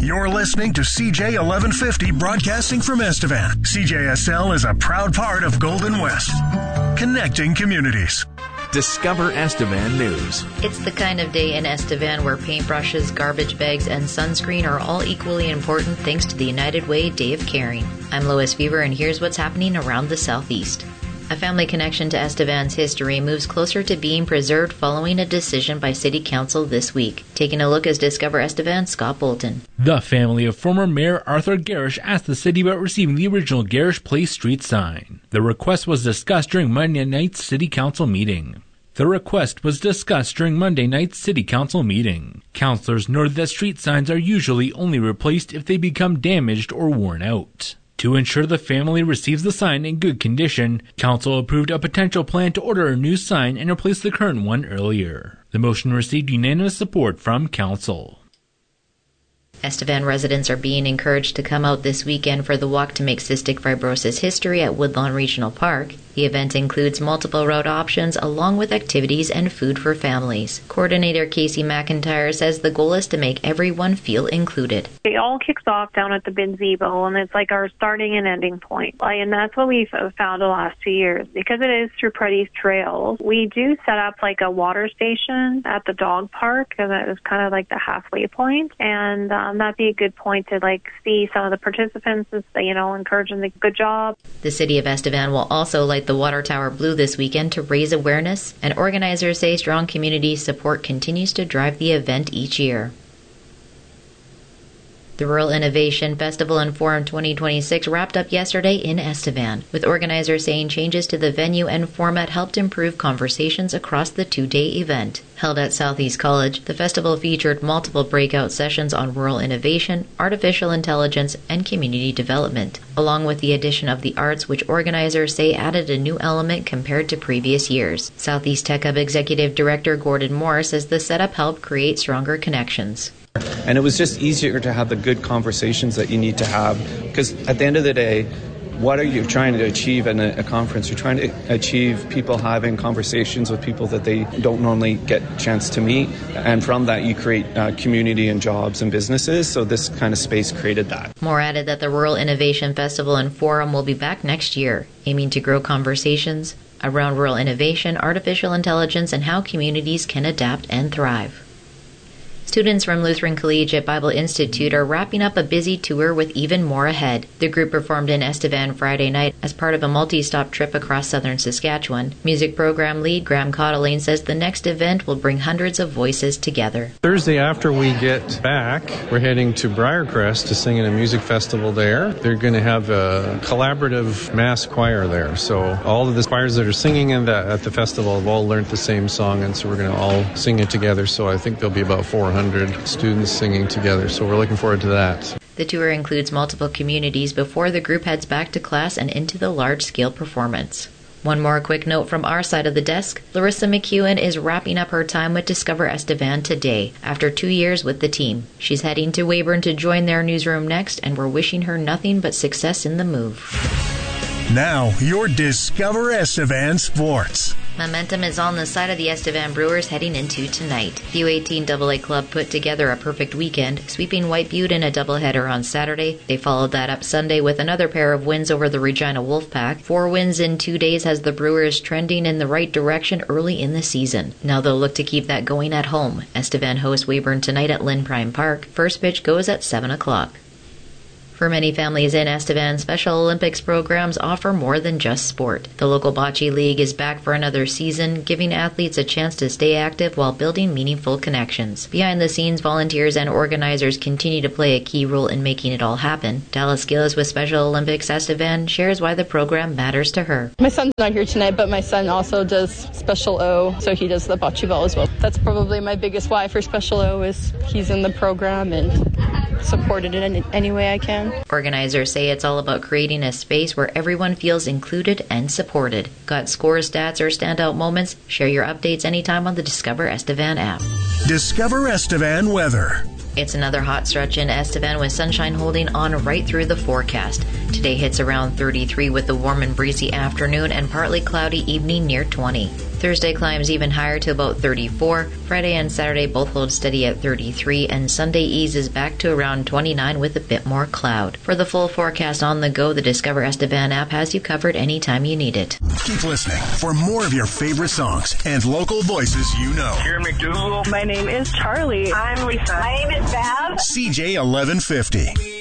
You're listening to CJ 1150 broadcasting from Estevan. CJSL is a proud part of Golden West, connecting communities. Discover Estevan News. It's the kind of day in Estevan where paintbrushes, garbage bags, and sunscreen are all equally important thanks to the United Way Day of Caring. I'm Lois Fever, and here's what's happening around the Southeast. A family connection to Estevan's history moves closer to being preserved following a decision by City Council this week. Taking a look is Discover Estevan, Scott Bolton. The family of former Mayor Arthur Garish asked the city about receiving the original Garish Place Street sign. The request was discussed during Monday night's City Council meeting. Councilors noted that street signs are usually only replaced if they become damaged or worn out. To ensure the family receives the sign in good condition, Council approved a potential plan to order a new sign and replace the current one earlier. The motion received unanimous support from Council. Estevan residents are being encouraged to come out this weekend for the Walk to Make Cystic Fibrosis History at Woodlawn Regional Park. The event includes multiple route options along with activities and food for families. Coordinator Casey McIntyre says the goal is to make everyone feel included. It all kicks off down at the Binzebo, and it's like our starting and ending point. And that's what we've found the last 2 years. Because it is through Pruddy's Trails, we do set up like a water station at the dog park, and that is kind of like the halfway point. And that'd be a good point to see some of the participants, encourage them to good job. The city of Estevan will also light the water tower blue this weekend to raise awareness, and organizers say strong community support continues to drive the event each year. The Rural Innovation Festival and Forum 2026 wrapped up yesterday in Estevan, with organizers saying changes to the venue and format helped improve conversations across the two-day event. Held at Southeast College, the festival featured multiple breakout sessions on rural innovation, artificial intelligence, and community development, along with the addition of the arts, which organizers say added a new element compared to previous years. Southeast Tech Hub Executive Director Gordon Moore says the setup helped create stronger connections. And it was just easier to have the good conversations that you need to have, because at the end of the day, what are you trying to achieve in a conference? You're trying to achieve people having conversations with people that they don't normally get a chance to meet, and from that you create community and jobs and businesses, so this kind of space created that. Moore added that the Rural Innovation Festival and Forum will be back next year, aiming to grow conversations around rural innovation, artificial intelligence, and how communities can adapt and thrive. Students from Lutheran Collegiate Bible Institute are wrapping up a busy tour with even more ahead. The group performed in Estevan Friday night as part of a multi-stop trip across southern Saskatchewan. Music program lead Graham Cottling says the next event will bring hundreds of voices together. Thursday after we get back, we're heading to Briarcrest to sing in a music festival there. They're going to have a collaborative mass choir there. So all of the choirs that are singing at the festival have all learned the same song, and so we're going to all sing it together. So I think there'll be about 400 students singing together, so we're looking forward to that. The tour includes multiple communities before the group heads back to class and into the large-scale performance. One more quick note from our side of the desk. Larissa McEwen is wrapping up her time with Discover Estevan today, after 2 years with the team. She's heading to Weyburn to join their newsroom next, and we're wishing her nothing but success in the move. Now, your Discover Estevan Sports. Momentum is on the side of the Estevan Brewers heading into tonight. The U18 AA club put together a perfect weekend, sweeping White Butte in a doubleheader on Saturday. They followed that up Sunday with another pair of wins over the Regina Wolfpack. 4 wins in 2 days has the Brewers trending in the right direction early in the season. Now they'll look to keep that going at home. Estevan hosts Weyburn tonight at Lynn Prime Park. First pitch goes at 7 o'clock. For many families in Estevan, Special Olympics programs offer more than just sport. The local bocce league is back for another season, giving athletes a chance to stay active while building meaningful connections. Behind the scenes, volunteers and organizers continue to play a key role in making it all happen. Dallas Gillis with Special Olympics Estevan shares why the program matters to her. My son's not here tonight, but my son also does Special O, so he does the bocce ball as well. That's probably my biggest why for Special O is he's in the program and supported it in any way I can. Organizers say it's all about creating a space where everyone feels included and supported. Got scores, stats, or standout moments? Share your updates anytime on the Discover Estevan app. Discover Estevan weather. It's another hot stretch in Estevan with sunshine holding on right through the forecast. Today hits around 33 with a warm and breezy afternoon and partly cloudy evening near 20. Thursday climbs even higher to about 34. Friday and Saturday both hold steady at 33, and Sunday eases back to around 29 with a bit more cloud. For the full forecast on the go, the Discover Estevan app has you covered anytime you need it. Keep listening for more of your favorite songs and local voices you know. Here, McDougal. My name is Charlie. I'm Lisa. My name is Bev. CJ 1150.